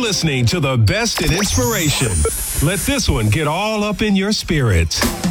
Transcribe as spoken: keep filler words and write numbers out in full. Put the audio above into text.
listening to the best in inspiration. Let this one get all up in your spirit.